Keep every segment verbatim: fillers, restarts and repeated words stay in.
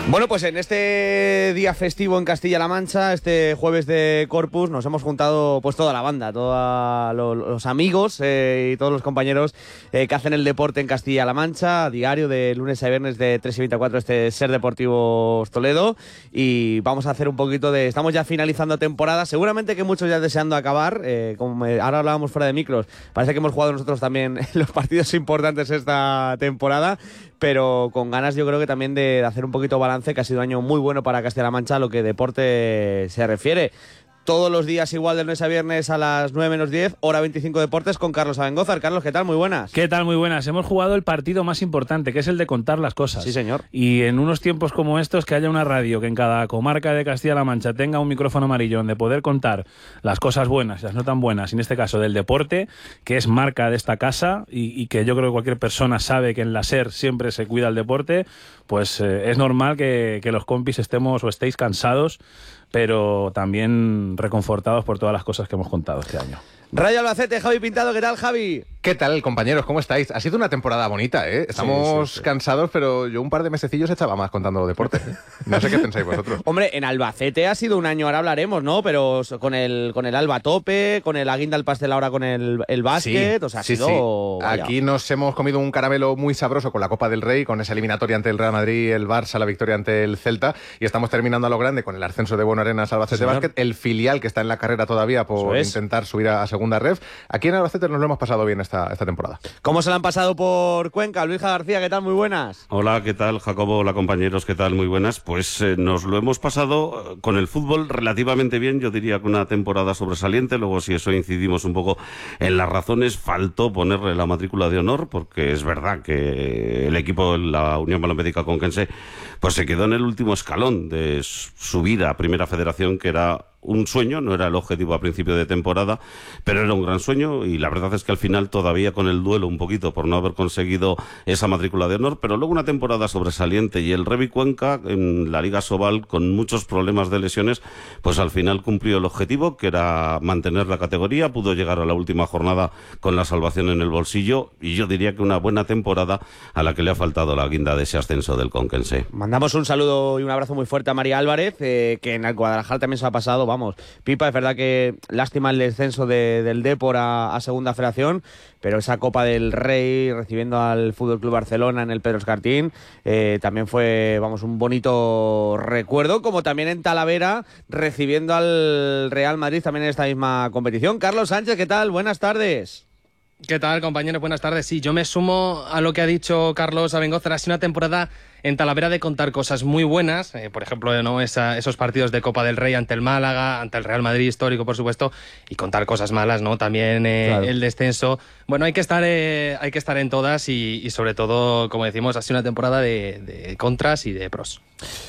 Bueno, pues en este día festivo en Castilla-La Mancha, este jueves de Corpus, nos hemos juntado pues toda la banda, todos lo, los amigos eh, y todos los compañeros eh, que hacen el deporte en Castilla-La Mancha, a diario de lunes a viernes de tres y veinticuatro, este Ser Deportivos Toledo, y vamos a hacer un poquito de... Estamos ya finalizando temporada, seguramente que muchos ya deseando acabar, eh, como me, ahora hablábamos fuera de micros, parece que hemos jugado nosotros también los partidos importantes esta temporada, pero con ganas yo creo que también de, de hacer un poquito balance, que ha sido un año muy bueno para Castilla-La Mancha lo que deporte se refiere. Todos los días igual de lunes a viernes a las nueve menos diez, hora veinticinco Deportes con Carlos Abengózar. Carlos, ¿qué tal? Muy buenas. ¿Qué tal? Muy buenas. Hemos jugado el partido más importante, que es el de contar las cosas. Sí, señor. Y en unos tiempos como estos, que haya una radio que en cada comarca de Castilla-La Mancha tenga un micrófono amarillo donde poder contar las cosas buenas y las no tan buenas, en este caso del deporte, que es marca de esta casa y, y que yo creo que cualquier persona sabe que en la SER siempre se cuida el deporte, pues eh, es normal que, que los compis estemos o estéis cansados, pero también reconfortados por todas las cosas que hemos contado este año. Rayo Albacete, Javi Pintado, ¿qué tal, Javi? ¿Qué tal, compañeros? ¿Cómo estáis? Ha sido una temporada bonita, ¿eh? Estamos sí, sí, sí. cansados, pero yo un par de mesecillos echaba más contando deporte. No sé qué pensáis vosotros. Hombre, en Albacete ha sido un año, ahora hablaremos, ¿no? Pero con el con el Alba a tope, con el Aguinda al pastel ahora con el, el básquet, sí, o sea, ha sí, sido... Sí. Aquí nos hemos comido un caramelo muy sabroso con la Copa del Rey, con esa eliminatoria ante el Real Madrid, el Barça, la victoria ante el Celta, y estamos terminando a lo grande con el ascenso de Buenos Arenas Albacete sí, Básquet, el filial que está en la carrera todavía por es. intentar subir a, a segunda ref. Aquí en Albacete nos lo hemos pasado bien esta, esta temporada. ¿Cómo se la han pasado por Cuenca? Luisa García, ¿qué tal? Muy buenas. Hola, ¿qué tal, Jacobo? Hola, compañeros, ¿qué tal? Muy buenas. Pues eh, nos lo hemos pasado con el fútbol relativamente bien, yo diría que una temporada sobresaliente. Luego, si eso incidimos un poco en las razones, faltó ponerle la matrícula de honor, porque es verdad que el equipo, la Unión Balomédica Conquense, pues se quedó en el último escalón de subida a Primera Federación, que era un sueño, no era el objetivo a principio de temporada, pero era un gran sueño, y la verdad es que al final todavía con el duelo un poquito por no haber conseguido esa matrícula de honor, pero luego una temporada sobresaliente, y el Revi Cuenca en la Liga Sobal con muchos problemas de lesiones, pues al final cumplió el objetivo, que era mantener la categoría, pudo llegar a la última jornada con la salvación en el bolsillo, y yo diría que una buena temporada a la que le ha faltado la guinda de ese ascenso del Conquense. Mandamos un saludo y un abrazo muy fuerte a María Álvarez, eh, que en el Guadalajara también se ha pasado, vamos, pipa. Es verdad que lástima el descenso de, del Depor a, a Segunda Federación, pero esa Copa del Rey recibiendo al F C Barcelona en el Pedro Escartín eh, también fue, vamos, un bonito recuerdo, como también en Talavera recibiendo al Real Madrid también en esta misma competición. Carlos Sánchez, ¿qué tal? Buenas tardes. ¿Qué tal, compañeros? Buenas tardes. Sí, yo me sumo a lo que ha dicho Carlos Abengózar. Ha sido una temporada en Talavera de contar cosas muy buenas, eh, por ejemplo, ¿no? Esa, esos partidos de Copa del Rey ante el Málaga, ante el Real Madrid histórico, por supuesto, y contar cosas malas, ¿no? También eh, claro. el descenso. Bueno, hay que estar, eh, hay que estar en todas y, y sobre todo, como decimos, ha sido una temporada de, de contras y de pros.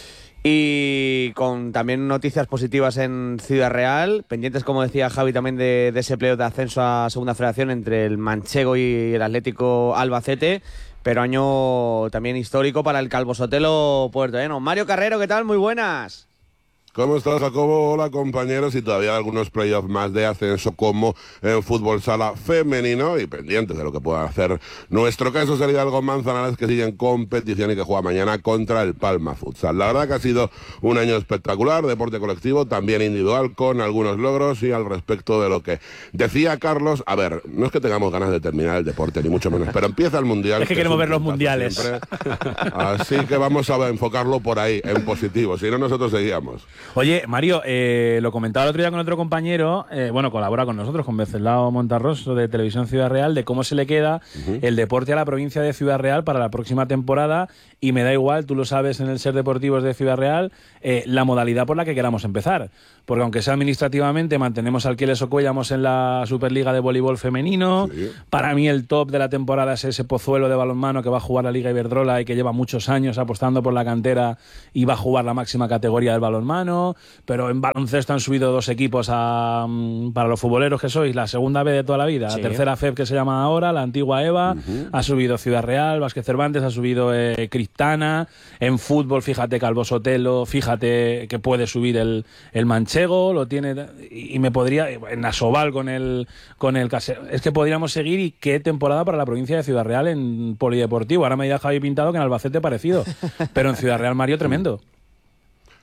Y con también noticias positivas en Ciudad Real, pendientes, como decía Javi, también de, de ese playoff de ascenso a Segunda Federación entre el Manchego y el Atlético Albacete, pero año también histórico para el Calvo Sotelo puertollano. Mario Carrero, ¿qué tal? Muy buenas. ¿Cómo estás, Jacobo? Hola, compañeros. Y todavía algunos playoffs más de ascenso como en fútbol sala femenino, y pendientes de lo que pueda hacer nuestro caso sería algo Manzanares, que sigue en competición y que juega mañana contra el Palma Futsal. La verdad que ha sido un año espectacular, deporte colectivo, también individual, con algunos logros. Y al respecto de lo que decía Carlos, a ver, no es que tengamos ganas de terminar el deporte, ni mucho menos, pero empieza el Mundial. Es que, que queremos ver los mundiales. Siempre. Así que vamos a enfocarlo por ahí, en positivo, si no nosotros seguíamos. Oye, Mario, eh, lo comentaba el otro día con otro compañero, eh, bueno, colabora con nosotros, con Venceslao Montarroso de Televisión Ciudad Real, de cómo se le queda uh-huh. el deporte a la provincia de Ciudad Real para la próxima temporada, y me da igual, tú lo sabes en el Ser Deportivos de Ciudad Real, eh, la modalidad por la que queramos empezar, porque aunque sea administrativamente, mantenemos al Quieles Ocuellamos en la Superliga de Voleibol Femenino, sí. Para mí el top de la temporada es ese Pozuelo de balonmano que va a jugar la Liga Iberdrola y que lleva muchos años apostando por la cantera y va a jugar la máxima categoría del balonmano. Pero en baloncesto han subido dos equipos a, para los futboleros que sois, la segunda B de toda la vida, sí. La tercera F E B que se llama ahora, la antigua EVA, uh-huh. Ha subido Ciudad Real, Vázquez Cervantes, ha subido eh, Cristana, en fútbol fíjate Calvo Sotelo, fíjate que puede subir el, el Manchego, lo tiene, y me podría, en Asobal con el, con el Casero, es que podríamos seguir. Y qué temporada para la provincia de Ciudad Real en polideportivo. Ahora me dirá Javi Pintado que en Albacete parecido, pero en Ciudad Real, Mario, tremendo.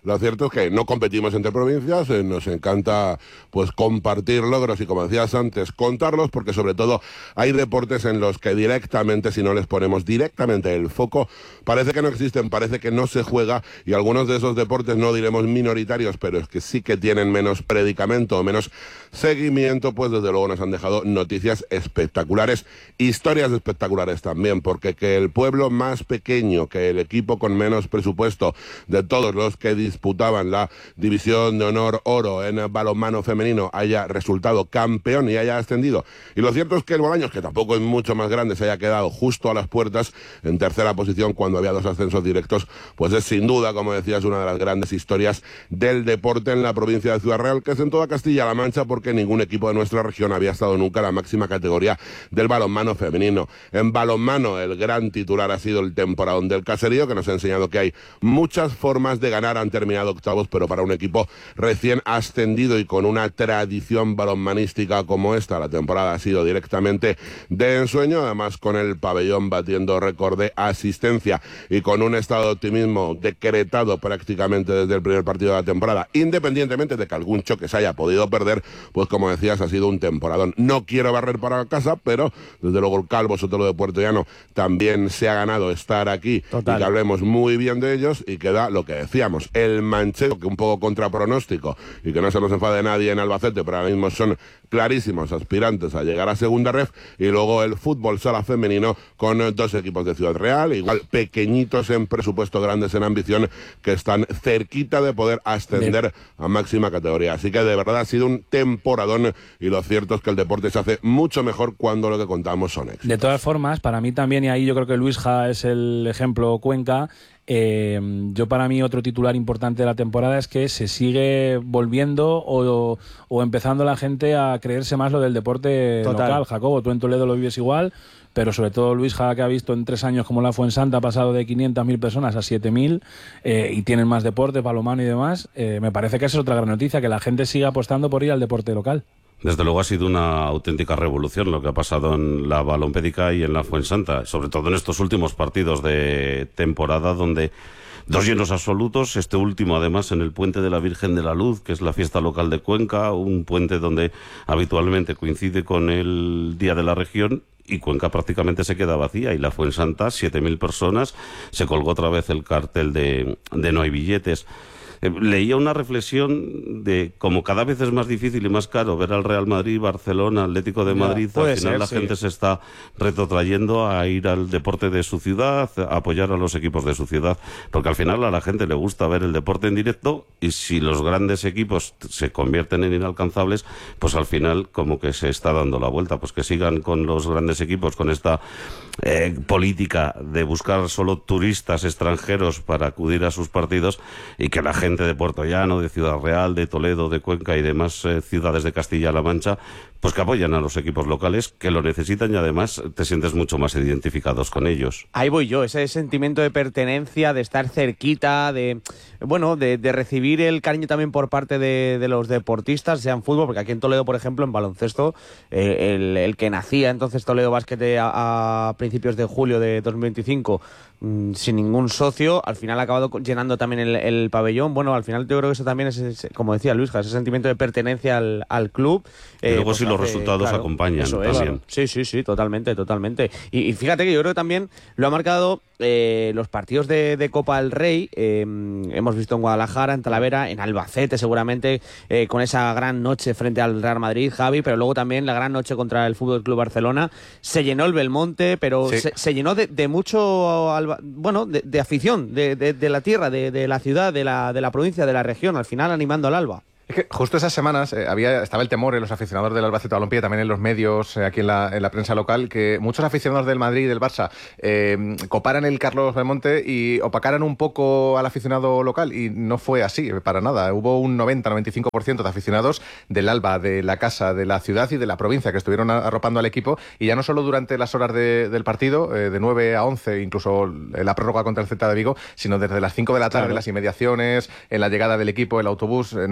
lo cierto es que no competimos entre provincias, eh, nos encanta pues compartir logros y, como decías antes, contarlos, porque sobre todo hay deportes en los que directamente, si no les ponemos directamente el foco, parece que no existen, parece que no se juega, y algunos de esos deportes, no diremos minoritarios, pero es que sí que tienen menos predicamento, menos seguimiento, pues desde luego nos han dejado noticias espectaculares, historias espectaculares también, porque que el pueblo más pequeño, que el equipo con menos presupuesto de todos los que disputaban la división de honor oro en balonmano femenino haya resultado campeón y haya ascendido. Y lo cierto es que el Bolaños, que tampoco es mucho más grande, se haya quedado justo a las puertas en tercera posición cuando había dos ascensos directos, pues es sin duda, como decías, una de las grandes historias del deporte en la provincia de Ciudad Real, que es en toda Castilla-La Mancha, porque ningún equipo de nuestra región había estado nunca en la máxima categoría del balonmano femenino. En balonmano, el gran titular ha sido el temporadón del Caserío, que nos ha enseñado que hay muchas formas de ganar. Han terminado octavos, pero para un equipo recién ascendido y con una tradición balonmanística como esta, la temporada ha sido directamente de ensueño, además con el pabellón batiendo récord de asistencia y con un estado de optimismo decretado prácticamente desde el primer partido de la temporada, independientemente de que algún choque se haya podido perder, pues como decías, ha sido un temporadón. No quiero barrer para casa, pero desde luego el Calvo Sotelo de Puerto Llano también se ha ganado estar aquí. Total. Y que hablemos muy bien de ellos, y que da lo que decíamos, el Manchego, que un poco contra pronóstico, y que no se nos enfade nadie en Albacete, pero ahora mismo son clarísimos aspirantes a llegar a segunda ref, y luego el fútbol sala femenino con dos equipos de Ciudad Real, igual pequeñitos en presupuesto, grandes en ambición, que están cerquita de poder ascender a máxima categoría. Así que de verdad ha sido un temporadón, y lo cierto es que el deporte se hace mucho mejor cuando lo que contamos son éxitos. De todas formas, para mí también, y ahí yo creo que Luisja es el ejemplo Cuenca, Eh, yo para mí otro titular importante de la temporada es que se sigue volviendo o, o empezando la gente a creerse más lo del deporte Total. local. Jacobo, tú en Toledo lo vives igual, pero sobre todo Luisja, que ha visto en tres años como la Fuensanta ha pasado de quinientas mil personas a siete mil eh, y tienen más deportes, balonmano y demás, eh, me parece que esa es otra gran noticia, que la gente siga apostando por ir al deporte local. Desde luego ha sido una auténtica revolución lo que ha pasado en la Balompédica y en la Fuensanta, sobre todo en estos últimos partidos de temporada, donde dos llenos absolutos, este último además en el Puente de la Virgen de la Luz, que es la fiesta local de Cuenca, un puente donde habitualmente coincide con el Día de la Región, y Cuenca prácticamente se queda vacía, y la Fuensanta, siete mil personas, se colgó otra vez el cartel de, de no hay billetes. Leía una reflexión de cómo cada vez es más difícil y más caro ver al Real Madrid, Barcelona, Atlético de Madrid. Ya, al final ser, la sí. gente se está retrotrayendo a ir al deporte de su ciudad, a apoyar a los equipos de su ciudad, porque al final a la gente le gusta ver el deporte en directo, y si los grandes equipos se convierten en inalcanzables, pues al final como que se está dando la vuelta. Pues que sigan con los grandes equipos con esta eh, política de buscar solo turistas extranjeros para acudir a sus partidos, y que la gente de Puerto Llano, de Ciudad Real, de Toledo, de Cuenca y demás eh, ciudades de Castilla-La Mancha, pues que apoyan a los equipos locales, que lo necesitan, y además te sientes mucho más identificados con ellos. Ahí voy yo, ese sentimiento de pertenencia, de estar cerquita, de bueno, de, de recibir el cariño también por parte de, de los deportistas, sea en fútbol, porque aquí en Toledo, por ejemplo, en baloncesto, eh, el, el que nacía entonces Toledo Basket a, a principios de julio de dos mil veinticinco, mmm, sin ningún socio, al final ha acabado llenando también el, el pabellón. Bueno, al final yo creo que eso también es, es como decía Luisja, ese sentimiento de pertenencia al, al club. Y luego eh, si los resultados claro, acompañan eso también. Es. Sí, sí, sí, totalmente, totalmente. Y, y fíjate que yo creo que también lo ha marcado eh, los partidos de, de Copa del Rey. Eh, hemos visto en Guadalajara, en Talavera, en Albacete seguramente, eh, con esa gran noche frente al Real Madrid, Javi, pero luego también la gran noche contra el F C Barcelona. Se llenó el Belmonte, pero sí. se, se llenó de, de mucho, bueno, de, de afición, de, de, de la tierra, de, de la ciudad, de la, de la provincia, de la región, al final animando al Alba. Es que justo esas semanas eh, había estaba el temor en los aficionados del Albacete Balompié, también en los medios, eh, aquí en la, en la prensa local, que muchos aficionados del Madrid y del Barça eh, coparan el Carlos Belmonte y opacaran un poco al aficionado local, y no fue así, para nada. Hubo un noventa a noventa y cinco por ciento de aficionados del Alba, de la casa, de la ciudad y de la provincia que estuvieron arropando al equipo, y ya no solo durante las horas de, del partido, eh, de nueve a once, incluso la prórroga contra el Celta de Vigo, sino desde las cinco de la tarde, claro. las inmediaciones, en la llegada del equipo, el autobús, eh, no se ha visto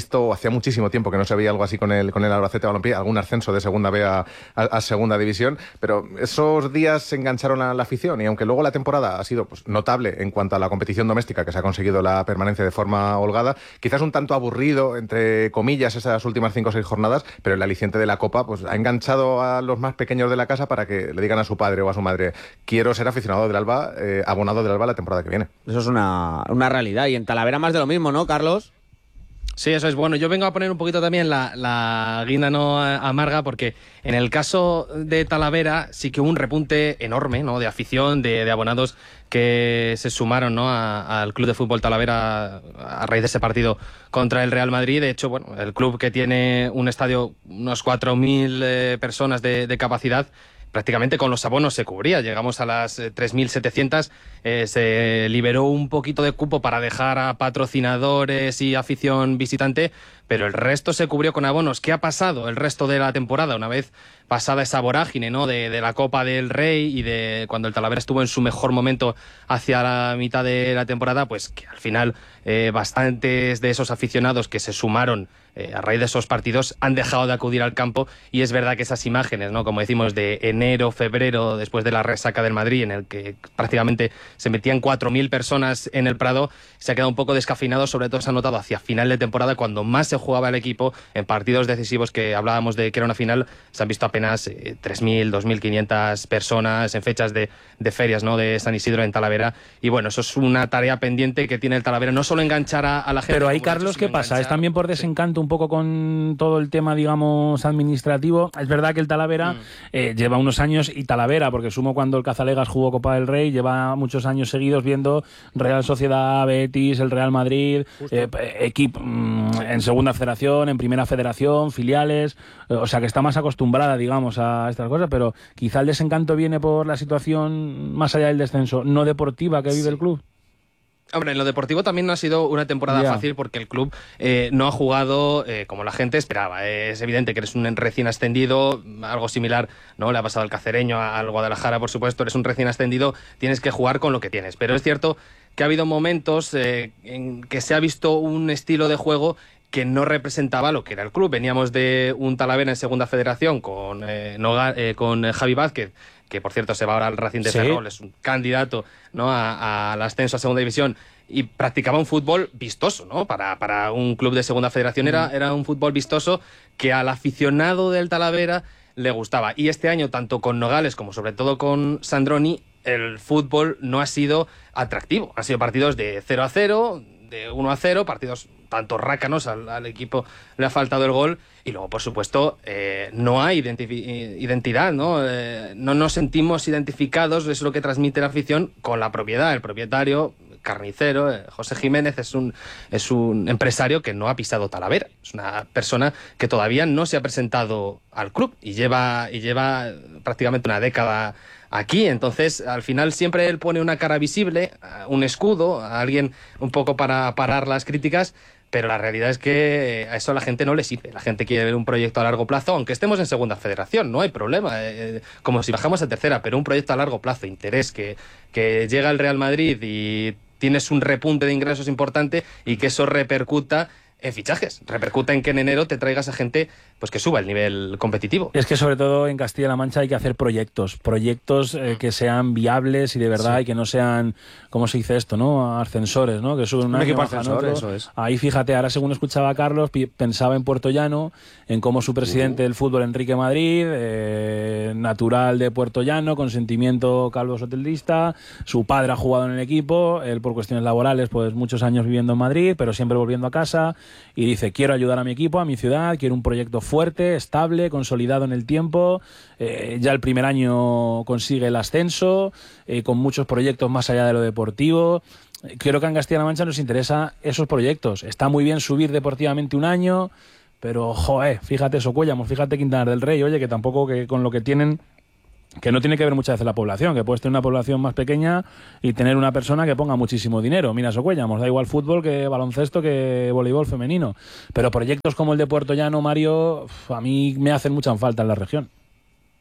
visto, hacía muchísimo tiempo que no se veía algo así con el, con el Albacete Balompié, algún ascenso de segunda B a, a, a segunda división, pero esos días se engancharon a la afición y aunque luego la temporada ha sido pues, notable en cuanto a la competición doméstica, que se ha conseguido la permanencia de forma holgada, quizás un tanto aburrido, entre comillas, esas últimas cinco o seis jornadas, pero el aliciente de la Copa pues ha enganchado a los más pequeños de la casa para que le digan a su padre o a su madre, quiero ser aficionado del Alba, eh, abonado del Alba la temporada que viene. Eso es una, una realidad. Y en Talavera más de lo mismo, ¿no, Carlos? Sí, eso es bueno. Yo vengo a poner un poquito también la, la guinda no amarga, porque en el caso de Talavera sí que hubo un repunte enorme, ¿no?, de afición, de, de abonados que se sumaron, ¿no?, a, al Club de Fútbol Talavera a raíz de ese partido contra el Real Madrid. De hecho, bueno, el club que tiene un estadio, unos cuatro mil eh, personas de, de capacidad, prácticamente con los abonos se cubría. Llegamos a las eh, tres mil setecientas, eh, se liberó un poquito de cupo para dejar a patrocinadores y afición visitante, pero el resto se cubrió con abonos. ¿Qué ha pasado el resto de la temporada, una vez pasada esa vorágine, ¿no?, de, de la Copa del Rey y de cuando el Talavera estuvo en su mejor momento hacia la mitad de la temporada? Pues que al final eh, bastantes de esos aficionados que se sumaron Eh, a raíz de esos partidos han dejado de acudir al campo, y es verdad que esas imágenes, ¿no?, como decimos, de enero, febrero, después de la resaca del Madrid, en el que prácticamente se metían cuatro mil personas en el Prado, se ha quedado un poco descafeinado. Sobre todo se ha notado hacia final de temporada, cuando más se jugaba el equipo, en partidos decisivos que hablábamos de que era una final, se han visto apenas eh, tres mil, dos mil quinientas personas en fechas de, de ferias, ¿no?, de San Isidro en Talavera. Y bueno, eso es una tarea pendiente que tiene el Talavera, no solo enganchar a, a la gente. Pero ahí, Carlos, ¿qué pasa? ¿Es también por desencanto un poco con todo el tema, digamos, administrativo? Es verdad que el Talavera mm. eh, lleva unos años, y Talavera, porque sumo cuando el Cazalegas jugó Copa del Rey, lleva muchos años seguidos viendo Real Sociedad, Betis, el Real Madrid, eh, equipo mm, en segunda federación, en primera federación, filiales, eh, o sea que está más acostumbrada, digamos, a estas cosas, pero quizá el desencanto viene por la situación más allá del descenso, no deportiva que vive sí. el club. Hombre, en lo deportivo también no ha sido una temporada yeah. fácil, porque el club eh, no ha jugado eh, como la gente esperaba. Eh, es evidente que eres un recién ascendido, algo similar, ¿no?, le ha pasado al Cacereño, al Guadalajara, por supuesto. Eres un recién ascendido, tienes que jugar con lo que tienes. Pero es cierto que ha habido momentos eh, en que se ha visto un estilo de juego que no representaba lo que era el club. Veníamos de un Talavera en segunda federación con, eh, Noga, eh, con Javi Vázquez, que por cierto se va ahora al Racing de ¿Sí? Ferrol, es un candidato, ¿no?, al ascenso a segunda división, y practicaba un fútbol vistoso, ¿no? Para, para un club de segunda federación era, era un fútbol vistoso que al aficionado del Talavera le gustaba. Y este año, tanto con Nogales como sobre todo con Sandroni, el fútbol no ha sido atractivo. Han sido partidos de cero a cero, de uno a cero, partidos tanto rácanos, al, al equipo le ha faltado el gol, y luego, por supuesto, eh, no hay identidad, ¿no? Eh, no nos sentimos identificados, es lo que transmite la afición, con la propiedad. El propietario, carnicero, eh, José Jiménez, es un, es un empresario que no ha pisado Talavera, es una persona que todavía no se ha presentado al club, y lleva, y lleva prácticamente una década aquí. Entonces, al final siempre él pone una cara visible, un escudo, a alguien un poco para parar las críticas, pero la realidad es que a eso a la gente no le sirve. La gente quiere ver un proyecto a largo plazo, aunque estemos en segunda federación, no hay problema, eh, como si bajamos a tercera, pero un proyecto a largo plazo, interés, que, que llega el Real Madrid y tienes un repunte de ingresos importante, y que eso repercuta en fichajes, repercuta en que en enero te traigas a gente pues que suba el nivel competitivo. Es que sobre todo en Castilla-La Mancha hay que hacer proyectos, proyectos eh, que sean viables y de verdad, sí. y que no sean, ¿cómo se dice esto?, ¿no?, ascensores, ¿no?, que suben un, un año, ascensor, eso es. Ahí fíjate, ahora según escuchaba a Carlos, pensaba en Puerto Llano, en cómo su presidente uh-huh. del fútbol, Enrique Madrid, eh, natural de Puerto Llano, con sentimiento calvo sotelista, su padre ha jugado en el equipo, él por cuestiones laborales, pues muchos años viviendo en Madrid, pero siempre volviendo a casa, y dice, quiero ayudar a mi equipo, a mi ciudad, quiero un proyecto fuerte, estable, consolidado en el tiempo. Eh, ya el primer año consigue el ascenso, eh, con muchos proyectos más allá de lo deportivo. Creo que en Castilla-La Mancha nos interesa esos proyectos. Está muy bien subir deportivamente un año, pero, joder, fíjate Socuéllamos, fíjate Quintanar del Rey, oye, que tampoco que con lo que tienen, que no tiene que ver muchas veces la población, que puedes tener una población más pequeña y tener una persona que ponga muchísimo dinero. Mira, Socuéllamos, da igual fútbol que baloncesto que voleibol femenino. Pero proyectos como el de Puerto Llano, Mario, a mí me hacen mucha falta en la región.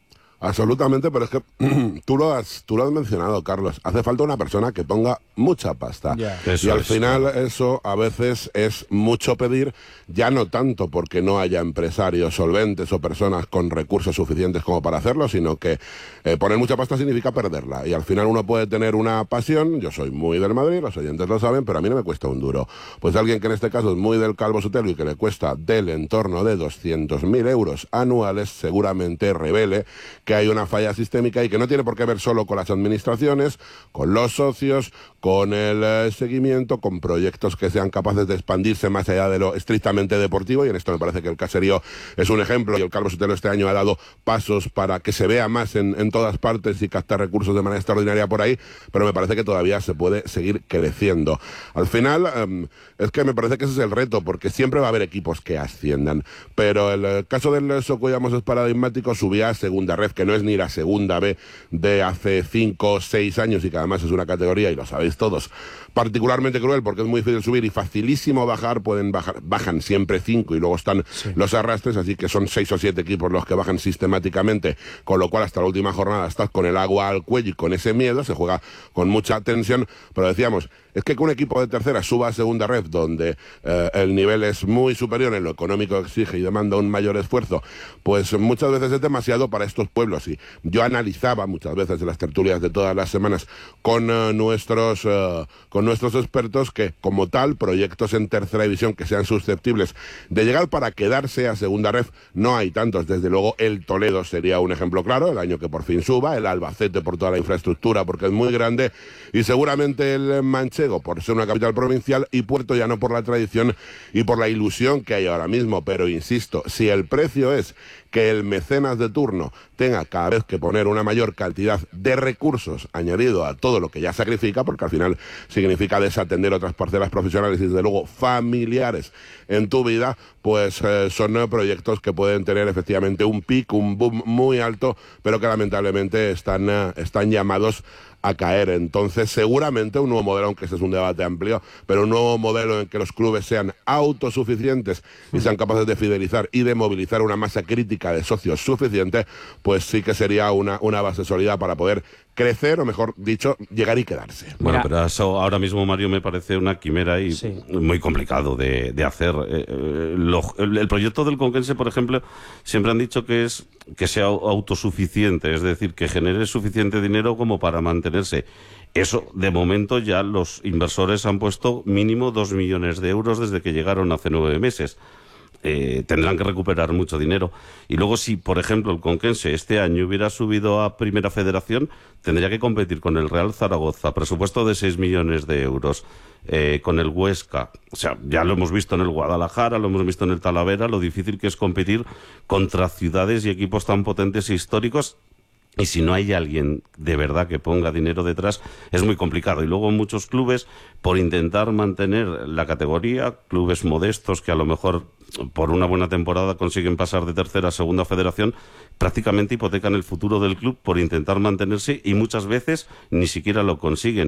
Absolutamente, pero es que tú lo has, tú lo has mencionado, Carlos. Hace falta una persona que ponga mucha pasta. Yeah. Y Eso al es, final claro. eso a veces es mucho pedir, ya no tanto porque no haya empresarios solventes o personas con recursos suficientes como para hacerlo, sino que eh, poner mucha pasta significa perderla. Y al final uno puede tener una pasión, yo soy muy del Madrid, los oyentes lo saben, pero a mí no me cuesta un duro. Pues alguien que en este caso es muy del Calvo Sotelo y que le cuesta del entorno de doscientos mil euros anuales, seguramente revele que hay una falla sistémica y que no tiene por qué ver solo con las administraciones, con los socios, con el eh, seguimiento, con proyectos que sean capaces de expandirse más allá de lo estrictamente deportivo, y en esto me parece que el Caserío es un ejemplo, y el Calvo Sotelo este año ha dado pasos para que se vea más en, en todas partes y captar recursos de manera extraordinaria por ahí, pero me parece que todavía se puede seguir creciendo. Al final, eh, es que me parece que ese es el reto, porque siempre va a haber equipos que asciendan, pero el, el caso del Socuellamos es paradigmático, subía a segunda red, que no es ni la segunda B de hace cinco o seis años y que además es una categoría, y lo sabéis todos, particularmente cruel porque es muy difícil subir y facilísimo bajar, pueden bajar, bajan siempre cinco y luego están sí. los arrastres, así que son seis o siete equipos los que bajan sistemáticamente, con lo cual hasta la última jornada estás con el agua al cuello y con ese miedo, se juega con mucha tensión, pero decíamos, es que con un equipo de tercera suba a segunda red, donde eh, el nivel es muy superior en lo económico, exige y demanda un mayor esfuerzo, pues muchas veces es demasiado para estos pueblos. Y yo analizaba muchas veces en las tertulias de todas las semanas con uh, nuestros uh, con nuestros expertos que, como tal, proyectos en tercera división que sean susceptibles de llegar para quedarse a segunda red, no hay tantos. Desde luego el Toledo sería un ejemplo claro, el año que por fin suba, el Albacete por toda la infraestructura porque es muy grande, y seguramente el Manchego por ser una capital provincial, y Puerto Llano por la tradición y por la ilusión que hay ahora mismo. Pero insisto, si el precio es que el mecenas de turno tenga cada vez que poner una mayor cantidad de recursos añadido a todo lo que ya sacrifica, porque al final significa desatender otras parcelas profesionales y desde luego familiares en tu vida, pues eh, son eh, proyectos que pueden tener efectivamente un pico, un boom muy alto, pero que lamentablemente están, eh, están llamados a caer. Entonces seguramente un nuevo modelo, aunque este es un debate amplio, pero un nuevo modelo en que los clubes sean autosuficientes y sean capaces de fidelizar y de movilizar una masa crítica de socios suficiente, pues sí que sería una, una base sólida para poder crecer, o mejor dicho, llegar y quedarse. Bueno, Mira. pero eso ahora mismo, Mario, me parece una quimera y Sí. muy complicado de, de hacer. Eh, eh, lo- el, el proyecto del Conquense, por ejemplo, siempre han dicho que es que sea autosuficiente, es decir, que genere suficiente dinero como para mantenerse. Eso, de momento, ya los inversores han puesto mínimo dos millones de euros desde que llegaron hace nueve meses. Eh, tendrán que recuperar mucho dinero. Y luego, si, por ejemplo, el Conquense este año hubiera subido a Primera Federación, tendría que competir con el Real Zaragoza, presupuesto de seis millones de euros, eh, con el Huesca. O sea, ya lo hemos visto en el Guadalajara, lo hemos visto en el Talavera, lo difícil que es competir contra ciudades y equipos tan potentes e históricos. Y si no hay alguien de verdad que ponga dinero detrás, es muy complicado. Y luego muchos clubes, por intentar mantener la categoría, clubes modestos que a lo mejor por una buena temporada consiguen pasar de tercera a segunda federación, prácticamente hipotecan el futuro del club por intentar mantenerse, y muchas veces ni siquiera lo consiguen.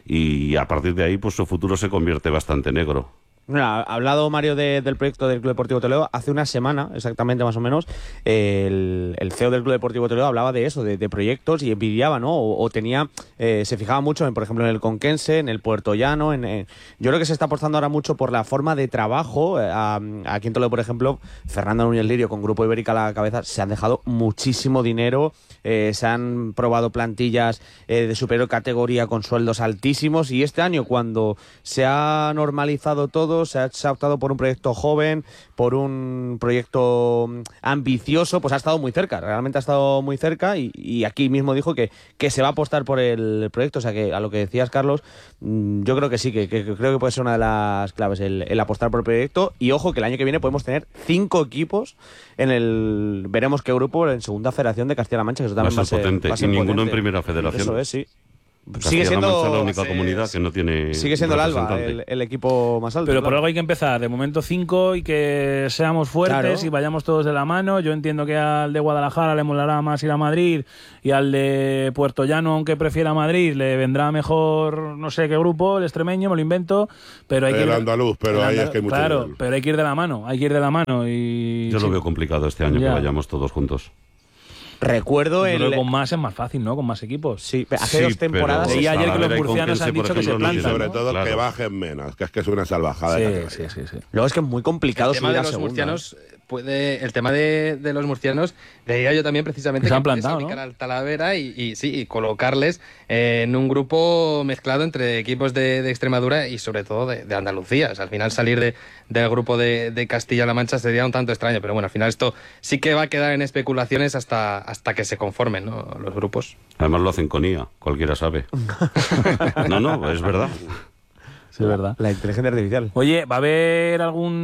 Y a partir de ahí, pues su futuro se convierte bastante negro. Mira, ha hablado Mario de- del proyecto del Club Deportivo Toledo. Hace una semana, exactamente más o menos, el, el C E O del Club Deportivo Toledo hablaba de eso, de, de proyectos, y envidiaba, ¿no? O, o tenía, eh, se fijaba mucho en, por ejemplo, en el Conquense, en el Puerto Llano. En, en- yo creo que se está apostando ahora mucho por la forma de trabajo. Eh, a- aquí en Toledo, por ejemplo, Fernando Núñez Lirio con Grupo Ibérica a la cabeza, se han dejado muchísimo dinero. Eh, se han probado plantillas eh, de superior categoría con sueldos altísimos, y este año, cuando se ha normalizado todo, se ha, se ha optado por un proyecto joven, por un proyecto mm, ambicioso, pues ha estado muy cerca, realmente ha estado muy cerca, y, y aquí mismo dijo que, que se va a apostar por el proyecto. O sea que, a lo que decías, Carlos, mm, yo creo que sí, que, que- que creo que puede ser una de las claves el, el apostar por el proyecto. Y ojo, que el año que viene podemos tener cinco equipos en el, veremos qué grupo, en Segunda Federación de Castilla-La Mancha, que eso Va a también ser potente, va a ser y ninguno en potente. Primera Federación. Eso es, sí. Castilla-La Sigue siendo, Mancha es la única sí, comunidad que no tiene sigue siendo el Alba, representante. el, el equipo más alto. Pero por claro. algo hay que empezar. De momento cinco, y que seamos fuertes, Claro. y vayamos todos de la mano. Yo entiendo que al de Guadalajara le molará más ir a Madrid, y al de Puerto Llano, aunque prefiera Madrid, le vendrá mejor no sé qué grupo, el extremeño, me lo invento. Pero hay que El ir- andaluz, pero el ahí andal- es que hay mucho Claro, nivel. pero hay que ir de la mano, hay que ir de la mano. Y Yo sí. lo veo complicado este año Ya. que vayamos todos juntos. Recuerdo Yo el... creo que con más es más fácil, ¿no? Con más equipos. Sí, hace Sí, dos temporadas... pero Leí ayer que los Talavera y murcianos Conquense, han por dicho que se ejemplo, no Y plantan, sobre ¿no? todo Claro. que bajen menos, que es que es una salvajada. Sí, de sí, sí, sí. Luego es que es muy complicado El tema subir de a los segunda. murcianos puede, el tema de, de los murcianos, leía yo también precisamente Se que han puedes plantado, ubicar ¿no? al Talavera y, y sí, y colocarles eh, en un grupo mezclado entre equipos de, de Extremadura y sobre todo de, de Andalucía. O sea, al final salir de, del grupo de, de Castilla-La Mancha sería un tanto extraño, pero bueno, al final esto sí que va a quedar en especulaciones hasta, hasta que se conformen, ¿no?, los grupos. Además lo hacen con I A, cualquiera sabe. No, no, es verdad. Sí, es verdad. La inteligencia artificial. Oye, ¿va a haber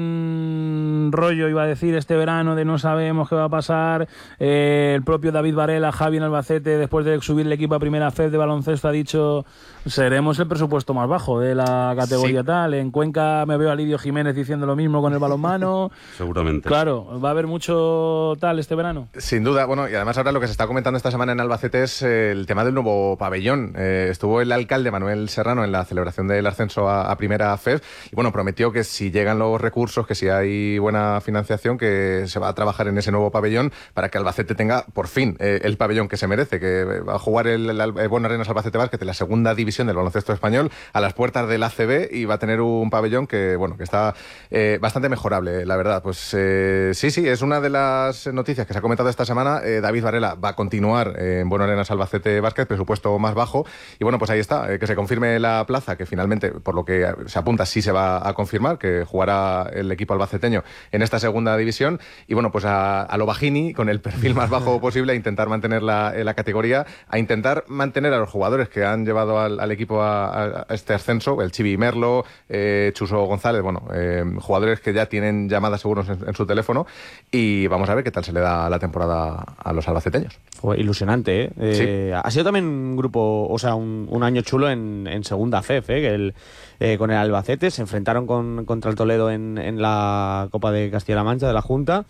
algún rollo, iba a decir, este verano de no sabemos qué va a pasar? Eh, el propio David Varela, Javi en Albacete, después de subir el equipo a Primera F E D de baloncesto, ha dicho seremos el presupuesto más bajo de la categoría Sí. tal. En Cuenca me veo a Lidio Jiménez diciendo lo mismo con el balonmano. Seguramente. Claro, ¿va a haber mucho tal este verano? Sin duda, bueno, y además ahora lo que se está comentando esta semana en Albacete es eh, el tema del nuevo pabellón. Eh, estuvo el alcalde Manuel Serrano en la celebración del ascenso a, a Primera F E D y bueno, prometió que si llegan los recursos, que si hay buena financiación, que se va a trabajar en ese nuevo pabellón para que Albacete tenga por fin eh, el pabellón que se merece, que va a jugar el, el, el Buenos Arenas Albacete Basket en la segunda división del baloncesto español a las puertas del A C B y va a tener un pabellón que, bueno, que está eh, bastante mejorable, la verdad. Pues eh, sí, sí, es una de las noticias que se ha comentado esta semana. Eh, David Varela va a continuar eh, en Buenos Arenas Albacete Basket, presupuesto más bajo. Y bueno, pues ahí está, eh, que se confirme la plaza, que finalmente, por lo que se apunta, sí se va a confirmar, que jugará el equipo albaceteño en esta segunda división. Y bueno, pues a, a lo bajini, con el perfil más bajo posible, a intentar mantener la, la categoría, a intentar mantener a los jugadores que han llevado al, al equipo a, a este ascenso, el Chivi Merlo, eh, Chuso González, bueno, eh, jugadores que ya tienen llamadas seguros en, en su teléfono, y vamos a ver qué tal se le da la temporada a los albaceteños. Fue ilusionante, ¿eh? Eh, ha sido también un grupo, o sea, un, un año chulo en, en segunda F E F, ¿eh? Que el, eh, con el Albacete se enfrentaron con, contra el Toledo en, en la Copa de Castilla-La Mancha de la Junta.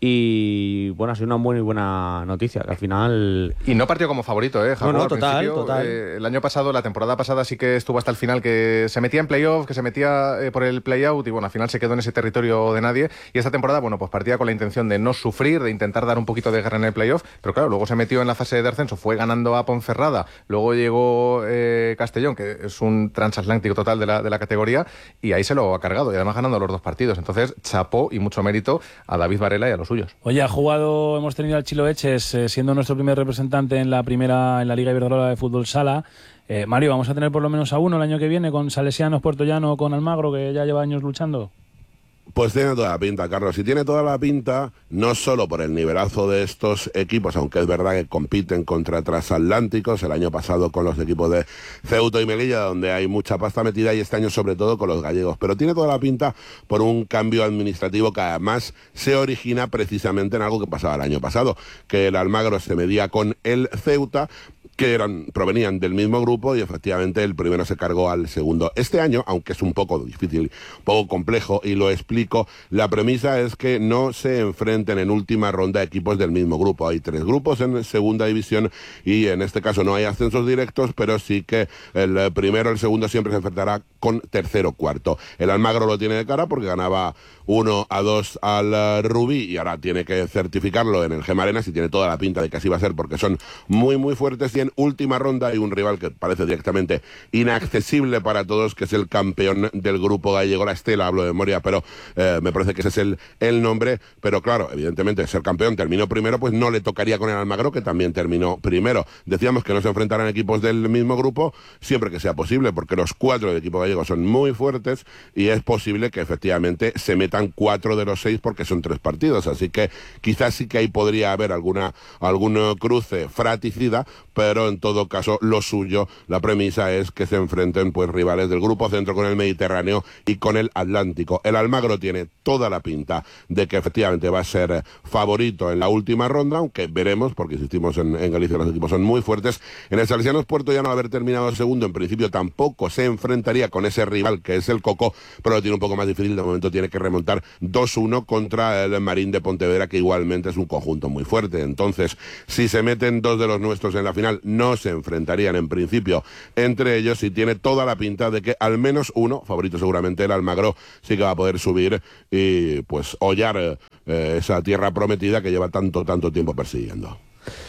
Y bueno, ha sido una muy buena noticia, que al final... Y no partió como favorito, ¿eh, Jacob? No, no, Al total, principio, total. eh, el año pasado, la temporada pasada sí que estuvo hasta el final, que se metía en playoff, que se metía eh, por el playout y bueno, al final se quedó en ese territorio de nadie. Y esta temporada, bueno, pues partía con la intención de no sufrir, de intentar dar un poquito de guerra en el playoff, pero claro, luego se metió en la fase de ascenso, fue ganando a Ponferrada, luego llegó eh, Castellón, que es un transatlántico total de la, de la categoría, y ahí se lo ha cargado, y además ganando los dos partidos. Entonces, chapó y mucho mérito a David Varela y a los suyos. Oye, ha jugado, hemos tenido al Chilo Eches eh, siendo nuestro primer representante en la primera, en la Liga Iberdrola de Fútbol Sala. Eh, Mario, ¿vamos a tener por lo menos a uno el año que viene con Salesianos, Puertollano, con Almagro, que ya lleva años luchando? Pues tiene toda la pinta, Carlos, y tiene toda la pinta no solo por el nivelazo de estos equipos, aunque es verdad que compiten contra transatlánticos, el año pasado con los equipos de Ceuta y Melilla, donde hay mucha pasta metida, y este año sobre todo con los gallegos, pero tiene toda la pinta por un cambio administrativo que además se origina precisamente en algo que pasaba el año pasado, que el Almagro se medía con el Ceuta, que eran, provenían del mismo grupo, y efectivamente el primero se cargó al segundo. Este año, aunque es un poco difícil, un poco complejo, y lo explico, la premisa es que no se enfrenten en última ronda equipos del mismo grupo. Hay tres grupos en segunda división y en este caso no hay ascensos directos, pero sí que el primero, el segundo siempre se enfrentará con tercero, cuarto. El Almagro lo tiene de cara porque ganaba uno a dos al Rubí y ahora tiene que certificarlo en el Gema Arenas, y tiene toda la pinta de que así va a ser porque son muy muy fuertes. Y en última ronda hay un rival que parece directamente inaccesible para todos, que es el campeón del grupo gallego, la Estela, hablo de memoria, pero eh, me parece que ese es el, el nombre. Pero claro, evidentemente ser campeón terminó primero, pues no le tocaría con el Almagro, que también terminó primero. Decíamos que no se enfrentarán equipos del mismo grupo siempre que sea posible, porque los cuatro del equipo gallego son muy fuertes y es posible que efectivamente se metan cuatro de los seis porque son tres partidos, así que quizás sí que ahí podría haber alguna algún cruce fratricida, pero en todo caso lo suyo, la premisa es que se enfrenten pues rivales del grupo centro con el Mediterráneo y con el Atlántico. El Almagro tiene toda la pinta de que efectivamente va a ser favorito en la última ronda, aunque veremos, porque insistimos en, en Galicia los equipos son muy fuertes. En el Salesianos Puertollano, haber terminado segundo, en principio tampoco se enfrentaría con ese rival que es el Coco, pero lo tiene un poco más difícil. De momento tiene que remontar dos uno contra el Marín de Pontevedra, que igualmente es un conjunto muy fuerte. Entonces, si se meten dos de los nuestros en la final, no se enfrentarían en principio entre ellos, y tiene toda la pinta de que al menos uno, favorito seguramente el Almagro, sí que va a poder subir y pues hollar eh, esa tierra prometida que lleva tanto, tanto tiempo persiguiendo.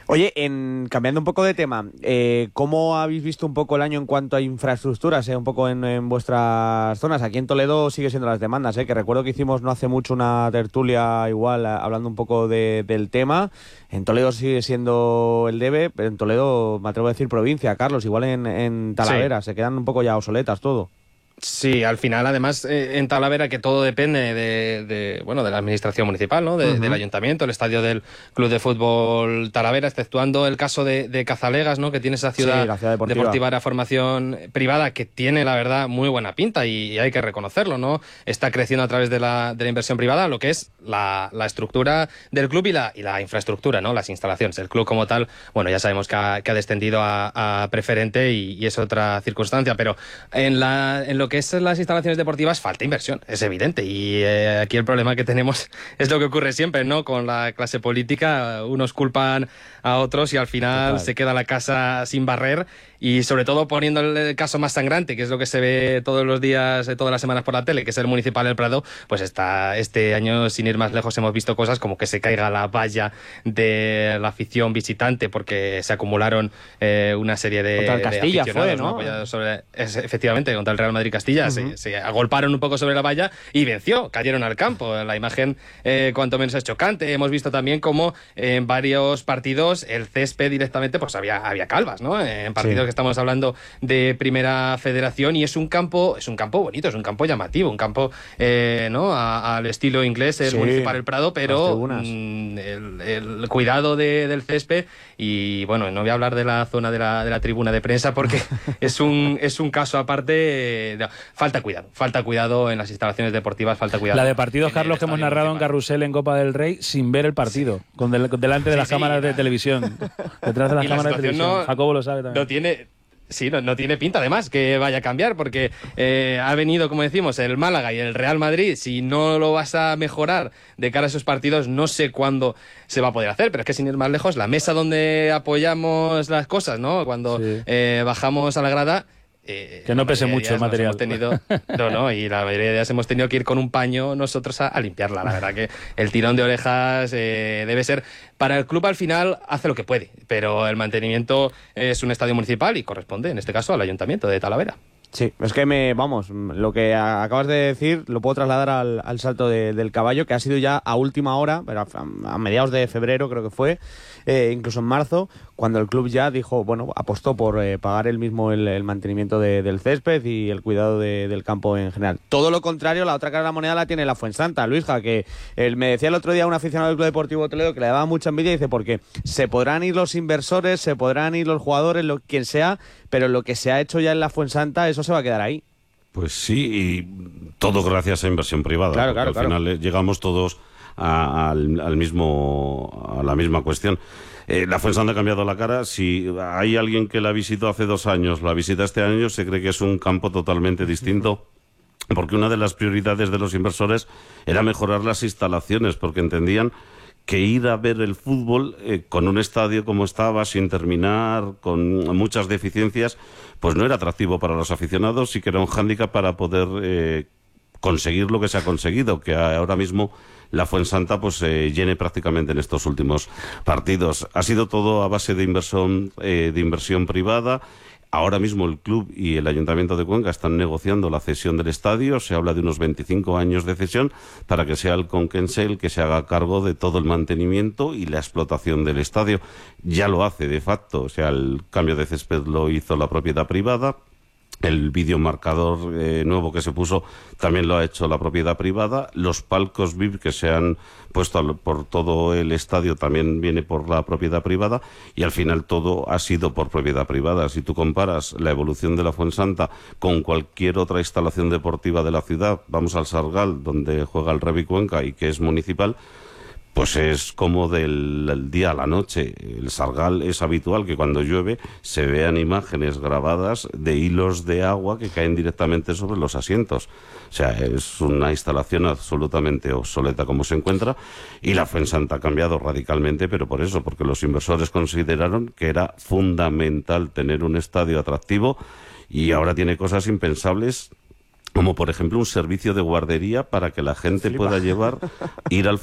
Oye, en, cambiando un poco de tema, eh, ¿cómo habéis visto un poco el año en cuanto a infraestructuras, eh, un poco en, en vuestras zonas? Aquí en Toledo sigue siendo las demandas, eh, que recuerdo que hicimos no hace mucho una tertulia igual, a, hablando un poco de, del tema. En Toledo sigue siendo el debe, pero en Toledo me atrevo a decir provincia, Carlos, igual en, en Talavera, sí. Se quedan un poco ya obsoletas todo. Sí, al final, además, eh, en Talavera, que todo depende de, de bueno de la administración municipal, ¿no? De, uh-huh. Del ayuntamiento, el estadio del Club de Fútbol Talavera, exceptuando el caso de, de Cazalegas, ¿no? Que tiene esa ciudad, sí, la ciudad deportiva. deportiva de formación privada, que tiene, la verdad, muy buena pinta y, y hay que reconocerlo, ¿no? Está creciendo a través de la, de la inversión privada, lo que es la, la estructura del club y la, y la infraestructura, ¿no? Las instalaciones. El club como tal, bueno, ya sabemos que ha, que ha descendido a, a preferente y, y es otra circunstancia, pero en, la, en lo que es las instalaciones deportivas falta inversión, es evidente, y eh, aquí el problema que tenemos es lo que ocurre siempre, ¿no? Con la clase política, unos culpan a otros y al final Total. se queda la casa sin barrer, y sobre todo poniendo el caso más sangrante, que es lo que se ve todos los días, todas las semanas por la tele, que es el Municipal del Prado, pues está este año, sin ir más lejos, hemos visto cosas como que se caiga la valla de la afición visitante porque se acumularon eh, una serie de, contra el Castilla de fue, ¿no? ¿no? Sobre, es, efectivamente, contra el Real Madrid Castilla, uh-huh. se, se agolparon un poco sobre la valla y venció, cayeron al campo. La imagen, eh, cuanto menos es chocante. Hemos visto también como en varios partidos el césped directamente, pues había, había calvas, ¿no? En partidos sí. que estamos hablando de Primera Federación, y es un campo, es un campo bonito, es un campo llamativo, un campo, eh, ¿no? A, al estilo inglés, el sí. Municipal del Prado, pero mm, el, el cuidado de, del césped, y bueno, no voy a hablar de la zona de la, de la tribuna de prensa porque es un, es un caso aparte. No, falta cuidado, falta cuidado en las instalaciones deportivas, falta cuidado. La de partidos, Carlos, que hemos narrado municipal. en Carrusel en Copa del Rey sin ver el partido, sí. con del, delante de sí, las sí, cámaras sí, de televisión, detrás de las cámaras de televisión. No, Jacobo lo sabe también. No tiene... Sí, no, no tiene pinta además que vaya a cambiar, porque eh, ha venido, como decimos, el Málaga y el Real Madrid. Si no lo vas a mejorar de cara a esos partidos, no sé cuándo se va a poder hacer, pero es que sin ir más lejos, la mesa donde apoyamos las cosas, ¿no? Cuando sí. eh, bajamos a la grada... Eh, que no pese mucho el material. Tenido, no, no, y la mayoría de días hemos tenido que ir con un paño nosotros a, a limpiarla. La verdad que el tirón de orejas eh, debe ser... Para el club al final hace lo que puede, pero el mantenimiento es un estadio municipal y corresponde, en este caso, al Ayuntamiento de Talavera. Sí, es que me, vamos, lo que acabas de decir lo puedo trasladar al, al salto de, del caballo, que ha sido ya a última hora, pero a, a mediados de febrero creo que fue, eh, incluso en marzo, cuando el club ya dijo, bueno, apostó por eh, pagar él mismo el, el mantenimiento de, del césped y el cuidado de, del campo en general. Todo lo contrario, la otra cara de la moneda la tiene la Fuensanta, Luisja, que él, me decía el otro día un aficionado del Club Deportivo Toledo que le daba mucha envidia, y dice, porque se podrán ir los inversores, se podrán ir los jugadores, lo, quien sea, pero lo que se ha hecho ya en la Fuensanta, eso se va a quedar ahí. Pues sí, y todo gracias a inversión privada. Claro, claro, al claro. final eh, llegamos todos a, al, al mismo, a la misma cuestión. Eh, la Fuensanta ha cambiado la cara. Si hay alguien que la visitó hace dos años, la visita este año, se cree que es un campo totalmente distinto. Porque una de las prioridades de los inversores era mejorar las instalaciones, porque entendían que ir a ver el fútbol eh, con un estadio como estaba, sin terminar, con muchas deficiencias, pues no era atractivo para los aficionados y que era un hándicap para poder eh, conseguir lo que se ha conseguido, que ahora mismo la Fuensanta pues eh, llene prácticamente en estos últimos partidos. Ha sido todo a base de inversión, eh, de inversión privada. Ahora mismo el club y el Ayuntamiento de Cuenca están negociando la cesión del estadio. Se habla de unos veinticinco años de cesión para que sea el Conquense el que se haga cargo de todo el mantenimiento y la explotación del estadio. Ya lo hace de facto, o sea, el cambio de césped lo hizo la propiedad privada. El videomarcador eh, nuevo que se puso también lo ha hecho la propiedad privada. Los palcos V I P que se han puesto al, por todo el estadio también viene por la propiedad privada, y al final todo ha sido por propiedad privada. Si tú comparas la evolución de la Fuensanta con cualquier otra instalación deportiva de la ciudad, vamos al Sargal, donde juega el Revi Cuenca y que es municipal, pues es como del, del día a la noche. El Sargal es habitual que cuando llueve se vean imágenes grabadas de hilos de agua que caen directamente sobre los asientos. O sea, es una instalación absolutamente obsoleta como se encuentra, y la Fuensanta ha cambiado radicalmente, pero por eso, porque los inversores consideraron que era fundamental tener un estadio atractivo, y ahora tiene cosas impensables, como por ejemplo un servicio de guardería para que la gente pueda llevar, ir al